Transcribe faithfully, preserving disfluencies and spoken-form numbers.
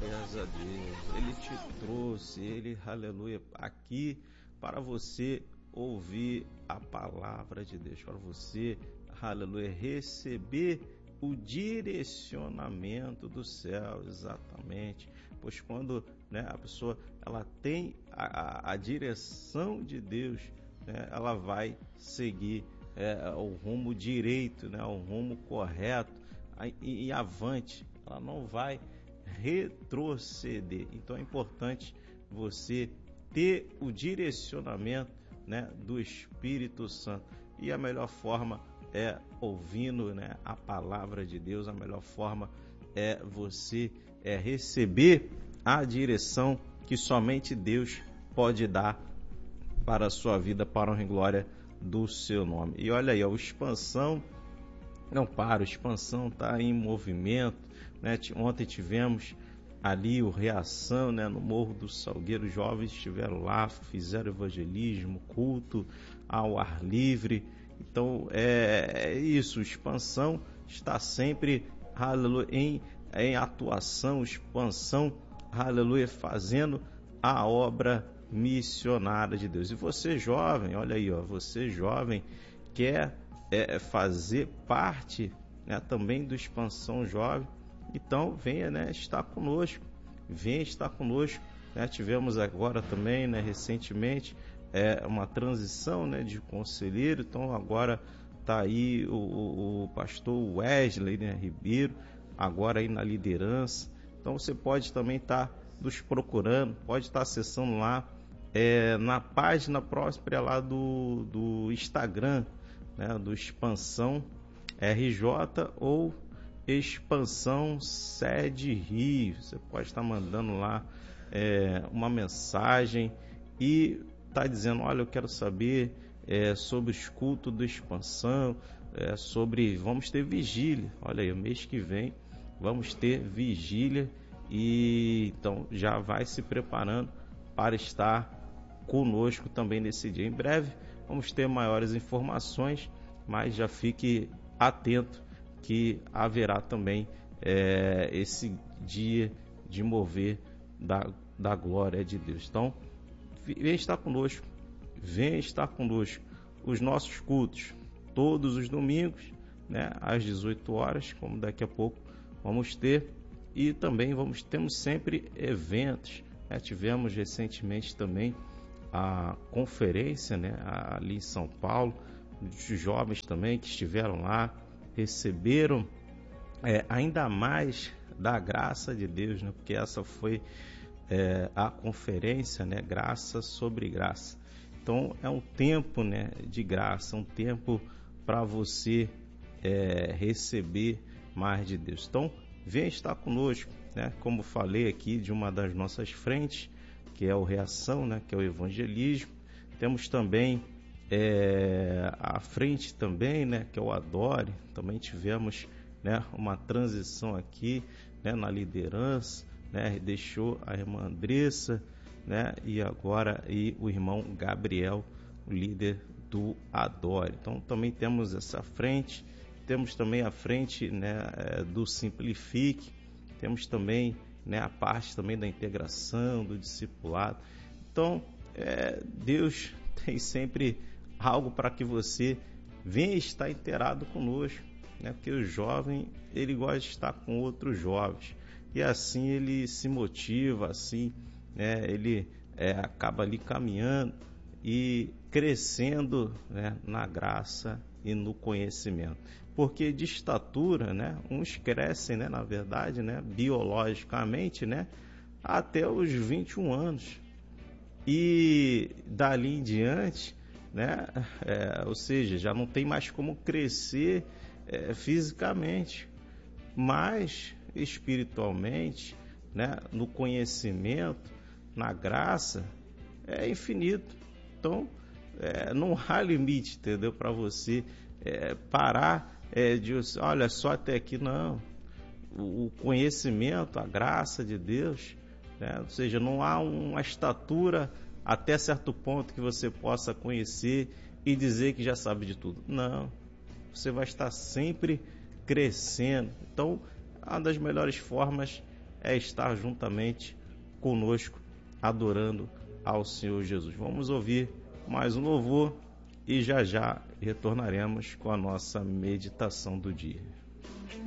Glórias a Deus, Ele te trouxe, Ele, aleluia, aqui para você ouvir a palavra de Deus, para você, aleluia, receber o direcionamento do céu, exatamente, pois quando, né, a pessoa ela tem a, a, a direção de Deus, né, ela vai seguir é, o rumo direito, né, o rumo correto, e, e avante, ela não vai retroceder. Então é importante você ter o direcionamento, né, do Espírito Santo, e a melhor forma é ouvindo, né, a palavra de Deus. A melhor forma é você é receber a direção que somente Deus pode dar para a sua vida, para a honra e glória do seu nome. E olha aí, a expansão não para, a expansão está em movimento, né? Ontem tivemos ali o Reação, né, no Morro do Salgueiro. Os jovens estiveram lá, fizeram evangelismo, culto ao ar livre. Então é, é isso, expansão está sempre, aleluia, em, em atuação, expansão, aleluia, fazendo a obra missionária de Deus. E você jovem, olha aí, ó, você jovem quer é, fazer parte, né, também do Expansão Jovem, então venha, né, estar conosco, venha estar conosco, né? Tivemos agora também, né, recentemente, é, uma transição, né, de conselheiro, então agora está aí o, o, o pastor Wesley, né, Ribeiro, agora aí na liderança. Então você pode também estar tá nos procurando, pode estar tá acessando lá é, na página própria lá do, do Instagram, né, do Expansão R J ou Expansão Sede Rio. Você pode estar mandando lá é, uma mensagem e tá dizendo, olha, eu quero saber é, sobre os cultos do Expansão, é, sobre, vamos ter vigília, olha aí, o mês que vem vamos ter vigília, e então já vai se preparando para estar conosco também nesse dia. Em breve vamos ter maiores informações, mas já fique atento que haverá também é, esse dia de mover da, da glória de Deus. Então, vem estar conosco, vem estar conosco. Os nossos cultos, todos os domingos, né, às dezoito horas, como daqui a pouco vamos ter, e também vamos temos sempre eventos, né? Tivemos recentemente também a conferência, né, ali em São Paulo, os jovens também que estiveram lá, receberam é, ainda mais da graça de Deus, né? Porque essa foi é, a conferência, né? Graça sobre graça. Então é um tempo, né, de graça, um tempo para você é, receber mais de Deus. Então venha estar conosco, né? Como falei aqui de uma das nossas frentes, que é o Reação, né? Que é o evangelismo. Temos também É, à frente também, né, que é o Adore. Também tivemos, né, uma transição aqui, né, na liderança, né, deixou a irmã Andressa, né, e agora e o irmão Gabriel, o líder do Adore. Então também temos essa frente, temos também a frente, né, do Simplifique, temos também, né, a parte também da integração, do discipulado. Então é, Deus tem sempre algo para que você venha estar inteirado conosco, né? Porque o jovem, ele gosta de estar com outros jovens, e assim ele se motiva, assim, né? Ele é, acaba ali caminhando e crescendo, né, na graça e no conhecimento. Porque de estatura, né, uns crescem, né, na verdade, né, biologicamente, né, até os vinte e um anos, e dali em diante, né? É, ou seja, já não tem mais como crescer é, fisicamente, mas espiritualmente, né? No conhecimento, na graça, é infinito. Então, é, não há limite, entendeu? Para você é, parar é, de, olha, só até aqui, não. O, o conhecimento, a graça de Deus, né? Ou seja, não há uma estatura até certo ponto que você possa conhecer e dizer que já sabe de tudo. Não, você vai estar sempre crescendo. Então, uma das melhores formas é estar juntamente conosco, adorando ao Senhor Jesus. Vamos ouvir mais um louvor e já já retornaremos com a nossa meditação do dia.